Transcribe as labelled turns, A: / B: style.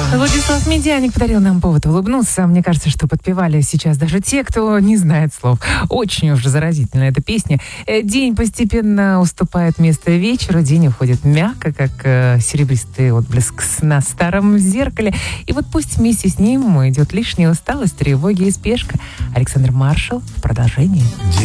A: Владислав Медяник подарил нам повод улыбнуться. Мне кажется, что подпевали сейчас даже те, кто не знает слов. Очень уж заразительная эта песня. День постепенно уступает место вечеру. День уходит мягко, как серебристый отблеск на старом зеркале. И вот пусть вместе с ним идет лишняя усталость, тревоги и спешка. Александр Маршал в продолжении.